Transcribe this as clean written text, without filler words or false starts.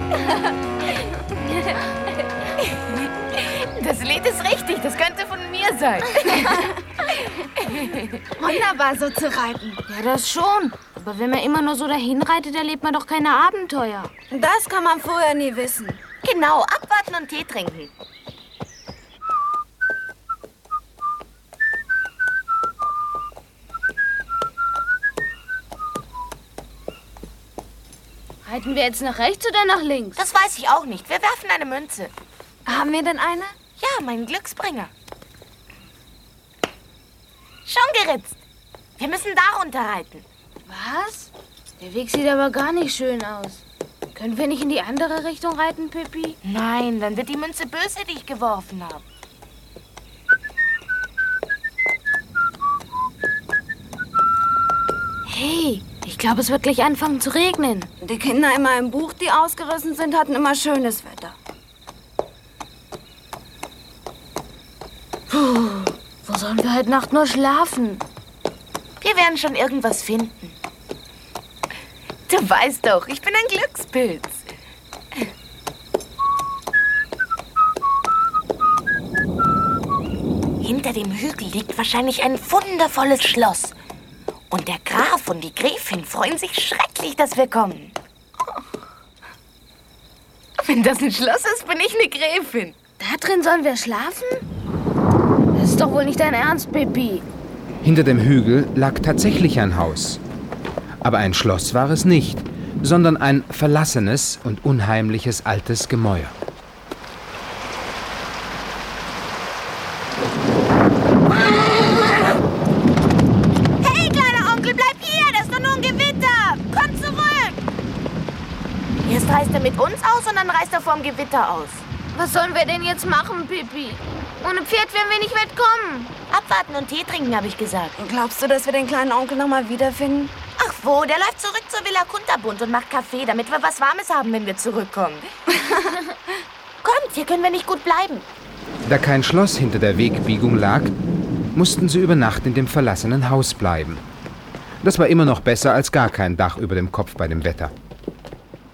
Das Lied ist richtig, das könnte von mir sein. Wunderbar, so zu reiten. Ja, das schon. Aber wenn man immer nur so dahin reitet, erlebt man doch keine Abenteuer. Das kann man vorher nie wissen. Genau, abwarten und Tee trinken. Reiten wir jetzt nach rechts oder nach links? Das weiß ich auch nicht. Wir werfen eine Münze. Haben wir denn eine? Ja, meinen Glücksbringer. Schon geritzt. Wir müssen darunter reiten. Was? Der Weg sieht aber gar nicht schön aus. Können wir nicht in die andere Richtung reiten, Pippi? Nein, dann wird die Münze böse, die ich geworfen habe. Hey, ich glaube, es wird gleich anfangen zu regnen. Die Kinder in meinem Buch, die ausgerissen sind, hatten immer schönes Wetter. Puh, wo sollen wir heute Nacht nur schlafen? Wir werden schon irgendwas finden. Du weißt doch, ich bin ein Glückspilz. Hinter dem Hügel liegt wahrscheinlich ein wundervolles Schloss. Und der Graf und die Gräfin freuen sich schrecklich, dass wir kommen. Wenn das ein Schloss ist, bin ich eine Gräfin. Da drin sollen wir schlafen? Das ist doch wohl nicht dein Ernst, Pippi. Hinter dem Hügel lag tatsächlich ein Haus. Aber ein Schloss war es nicht, sondern ein verlassenes und unheimliches altes Gemäuer. Hey, kleiner Onkel, bleib hier! Das ist doch nur ein Gewitter! Komm zurück! Erst reißt er mit uns aus und dann reißt er vorm Gewitter aus. Was sollen wir denn jetzt machen, Pippi? Ohne Pferd werden wir nicht weit kommen. Abwarten und Tee trinken, habe ich gesagt. Und glaubst du, dass wir den kleinen Onkel noch mal wiederfinden? Ach wo, der läuft zurück zur Villa Kunterbund und macht Kaffee, damit wir was Warmes haben, wenn wir zurückkommen. Kommt, hier können wir nicht gut bleiben. Da kein Schloss hinter der Wegbiegung lag, mussten sie über Nacht in dem verlassenen Haus bleiben. Das war immer noch besser als gar kein Dach über dem Kopf bei dem Wetter.